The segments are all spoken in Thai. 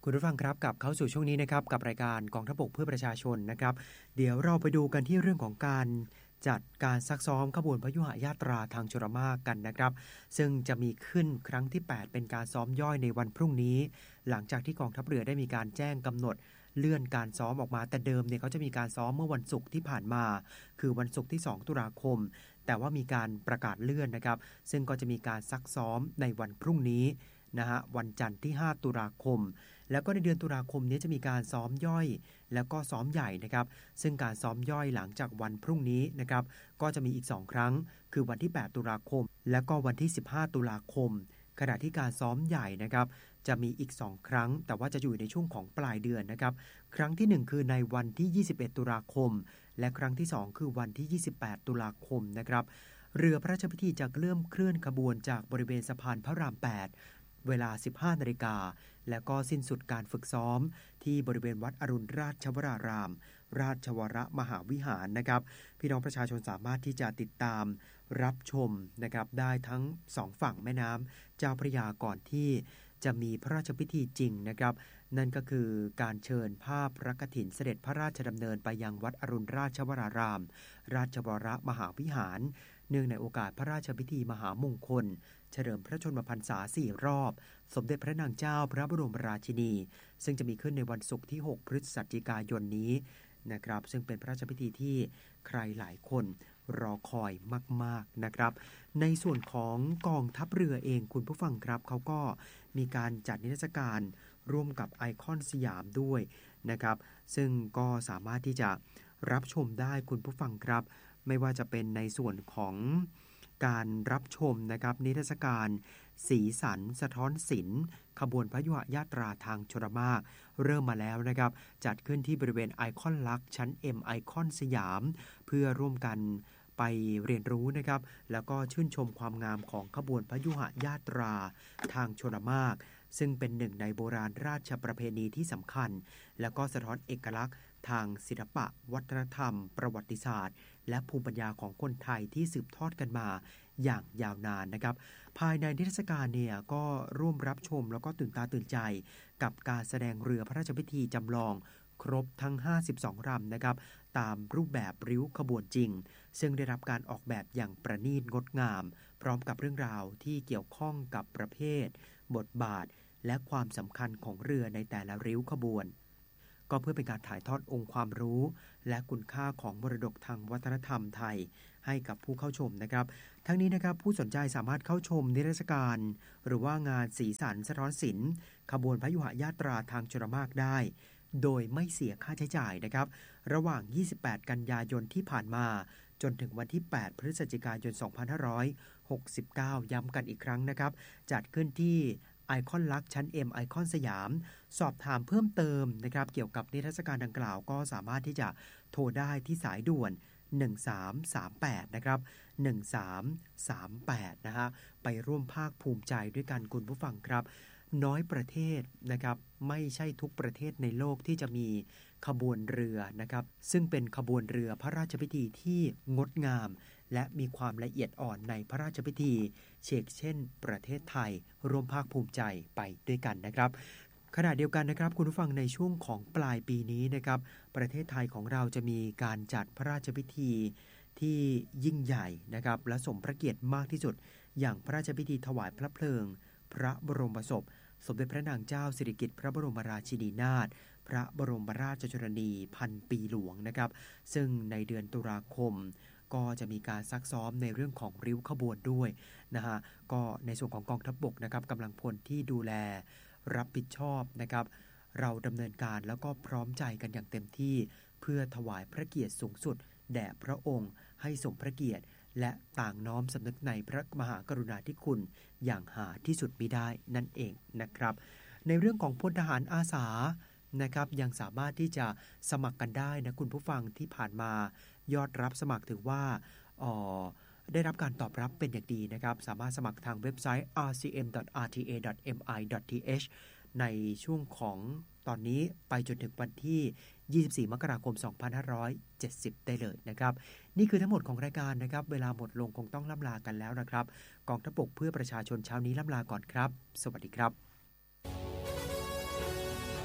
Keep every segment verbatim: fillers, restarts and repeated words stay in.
คุณผู้ฟังครับกลับเข้าสู่ช่วงนี้นะครับกับรายการกองทัพบกเพื่อประชาชนนะครับเดี๋ยวเราไปดูกันที่เรื่องของการจัดการซักซ้อมขบวนพยุหญาตราทางชลมารกันนะครับซึ่งจะมีขึ้นครั้งที่แปดเป็นการซ้อมย่อยในวันพรุ่งนี้หลังจากที่กองทัพเรือได้มีการแจ้งกำหนดเลื่อนการซ้อมออกมาแต่เดิมเนี่ยเขาจะมีการซ้อมเมื่อวันศุกร์ที่ผ่านมาคือวันศุกร์ที่สองตุลาคมแต่ว่ามีการประกาศเลื่อนนะครับซึ่งก็จะมีการซักซ้อมในวันพรุ่งนี้นะฮะวันจันทร์ที่ห้าตุลาคมแล้วก็ในเดือนตุลาคมนี้จะมีการซ้อมย่อยแล้วก็ซ้อมใหญ่นะครับซึ่งการซ้อมย่อยหลังจากวันพรุ่งนี้นะครับก็จะมีอีกสองครั้งคือวันที่แปดตุลาคมและก็วันที่สิบห้าตุลาคมขณะที่การซ้อมใหญ่นะครับจะมีอีกสองครั้งแต่ว่าจะอยู่ในช่วงของปลายเดือนนะครับครั้งที่หนึ่งคือในวันที่ยี่สิบเอ็ดตุลาคมและครั้งที่สองคือวันที่ยี่สิบแปดตุลาคมนะครับเรือพระราชพิธีจะเริ่มเคลื่อนขบวนจากบริเวณสะพานพระรามแปดเวลา สิบห้านาฬิกาแล้วก็สิ้นสุดการฝึกซ้อมที่บริเวณวัดอรุณราชวรารามราชวรมหาวิหารนะครับพี่น้องประชาชนสามารถที่จะติดตามรับชมนะครับได้ทั้งสองฝั่งแม่น้ำเจ้าพระยาก่อนที่จะมีพระราชพิธีจริงนะครับนั่นก็คือการเชิญภาพพระกฐินเสด็จพระราชดำเนินไปยังวัดอรุณราชวรารามราชวรมหาวิหารเนื่องในโอกาสพระราชพิธีมหามงคลเฉลิมพระชนมพรรษาสี่รอบสมเด็จพระนางเจ้าพระบรมราชินีซึ่งจะมีขึ้นในวันศุกร์ที่หกพฤศจิกายนนี้นะครับซึ่งเป็นพระราชพิธีที่ใครหลายคนรอคอยมากๆนะครับในส่วนของกองทัพเรือเองคุณผู้ฟังครับเขาก็มีการจัดนิทรรศการร่วมกับไอคอนสยามด้วยนะครับซึ่งก็สามารถที่จะรับชมได้คุณผู้ฟังครับไม่ว่าจะเป็นในส่วนของการรับชมนะครับนิทรรศการสีสันสะท้อนศิลป์ขบวนพยุหญาตราทางชลมารเริ่มมาแล้วนะครับจัดขึ้นที่บริเวณไอคอนลักษณ์ชั้น M ไอคอนสยามเพื่อร่วมกันไปเรียนรู้นะครับแล้วก็ชื่นชมความงามของขบวนพยุหญาตราทางชลมารซึ่งเป็นหนึ่งในโบราณราชประเพณีที่สำคัญแล้วก็สะท้อนเอกลักษณ์ทางศิลปะวัฒนธรรมประวัติศาสตร์และภูมิปัญญาของคนไทยที่สืบทอดกันมาอย่างยาวนานนะครับภายในนิทรรศการเนี่ยก็ร่วมรับชมแล้วก็ตื่นตาตื่นใจกับการแสดงเรือพระราชพิธีจำลองครบทั้งห้าสิบสองลำนะครับตามรูปแบบริ้วขบวนจริงซึ่งได้รับการออกแบบอย่างประณีตงดงามพร้อมกับเรื่องราวที่เกี่ยวข้องกับประเภทบทบาทและความสำคัญของเรือในแต่ละริ้วขบวนก็เพื่อเป็นการถ่ายทอดองค์ความรู้และคุณค่าของมรดกทางวัฒนธรรมไทยให้กับผู้เข้าชมนะครับทั้งนี้นะครับผู้สนใจสามารถเข้าชมนิทรรศการหรือว่างานสีสันสะท้อนศิลป์ขบวนพยุหญาตราทางชลมารได้โดยไม่เสียค่าใช้จ่ายนะครับระหว่างยี่สิบแปดกันยายนที่ผ่านมาจนถึงวันที่แปดพฤศจิกายนสองพันห้าร้อยหกสิบเก้าย้ำกันอีกครั้งนะครับจัดขึ้นที่ไอคอนลักษณ์ชั้น M ไอคอนสยามสอบถามเพิ่มเติมนะครับเกี่ยวกับนิทรรศการดังกล่าวก็สามารถที่จะโทรได้ที่สายด่วนหนึ่งสามสามแปดนะครับหนึ่งสามสามแปดนะฮะไปร่วมภาคภูมิใจด้วยกันคุณผู้ฟังครับน้อยประเทศนะครับไม่ใช่ทุกประเทศในโลกที่จะมีขบวนเรือนะครับซึ่งเป็นขบวนเรือพระราชพิธีที่งดงามและมีความละเอียดอ่อนในพระราชพิธีเช่นเช่นประเทศไทยร่วมภาคภูมิใจไปด้วยกันนะครับขณะเดียวกันนะครับคุณผู้ฟังในช่วงของปลายปีนี้นะครับประเทศไทยของเราจะมีการจัดพระราชพิธีที่ยิ่งใหญ่นะครับและสมพระเกียรติมากที่สุดอย่างพระราชพิธีถวายพระเพลิงพระบรมศพสมเด็จพระนางเจ้าสิริกิติ์พระบรมราชินีนาถพระบรมราชชนนีพันปีหลวงนะครับซึ่งในเดือนตุลาคมก็จะมีการซักซ้อมในเรื่องของริ้วขบวนด้วยนะฮะก็ในส่วนของกองทัพบกนะครับกำลังพลที่ดูแลรับผิดชอบนะครับเราดำเนินการแล้วก็พร้อมใจกันอย่างเต็มที่เพื่อถวายพระเกียรติสูงสุดแด่พระองค์ให้สมพระเกียรติและต่างน้อมสำนึกในพระมหากรุณาธิคุณอย่างหาที่สุดมิได้นั่นเองนะครับในเรื่องของพลทหารอาสานะครับยังสามารถที่จะสมัครกันได้นะคุณผู้ฟังที่ผ่านมายอดรับสมัครถือว่าอ๋อได้รับการตอบรับเป็นอย่างดีนะครับสามารถสมัครทางเว็บไซต์ อาร์ ซี เอ็ม ดอท อาร์ ที เอ ดอท เอ็ม ไอ ดอท ที เอช ในช่วงของตอนนี้ไปจนถึงวันที่ยี่สิบสี่มกราคมสองพันห้าร้อยเจ็ดสิบได้เลยนะครับนี่คือทั้งหมดของรายการนะครับเวลาหมดลงคงต้องล่ำลากันแล้วนะครับกองทัพบกเพื่อประชาชนเช้านี้ล่ำลาก่อนครับสวัสดีครับ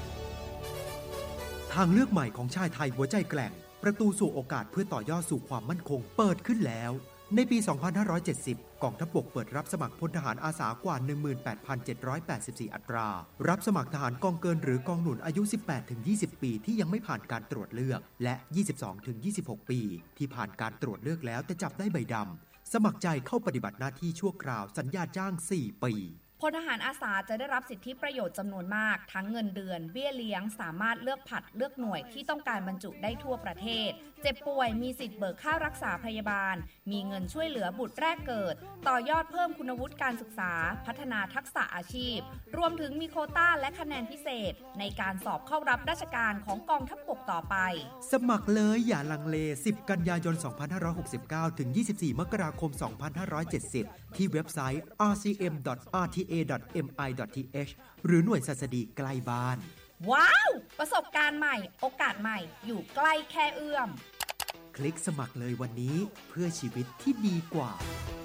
างเลือกใหม่ของชายไทยหัวใจแกร่งประตูสู่โอกาสเพื่อต่อยอดสู่ความมั่นคงเปิดขึ้นแล้วในปี สองพันห้าร้อยเจ็ดสิบ กองทัพบกเปิดรับสมัครพลทหารอาสากว่า หนึ่งหมื่นแปดพันเจ็ดร้อยแปดสิบสี่ อัตรารับสมัครทหารกองเกินหรือกองหนุนอายุ สิบแปดถึงยี่สิบ ปีที่ยังไม่ผ่านการตรวจเลือกและ ยี่สิบสองถึงยี่สิบหก ปีที่ผ่านการตรวจเลือกแล้วแต่จับได้ใบดำสมัครใจเข้าปฏิบัติหน้าที่ชั่วคราวสัญญาจ้าง สี่ ปีพลทหารอาสาจะได้รับสิทธิประโยชน์จำนวนมากทั้งเงินเดือนเบี้ยเลี้ยงสามารถเลือกผัดเลือกหน่วยที่ต้องการบรรจุได้ทั่วประเทศเจ็บป่วยมีสิทธิ์เบิกค่ารักษาพยาบาลมีเงินช่วยเหลือบุตรแรกเกิดต่อยอดเพิ่มคุณวุฒิการศึกษาพัฒนาทักษะอาชีพรวมถึงมีโควต้าและคะแนนพิเศษในการสอบเข้ารับราชการของกองทัพบกต่อไปสมัครเลยอย่าลังเลสิบกันยายน สองพันห้าร้อยหกสิบเก้า ถึง ยี่สิบสี่ มกราคม สองพันห้าร้อยเจ็ดสิบ ที่เว็บไซต์ อาร์ ซี เอ็ม ดอท อาร์ ที เอ ดอท เอ็ม ไอ ดอท ที เอช หรือหน่วยศัสดีใกล้บ้านว้าวประสบการณ์ใหม่โอกาสใหม่อยู่ใกล้แค่เอื้อมคลิกสมัครเลยวันนี้เพื่อชีวิตที่ดีกว่า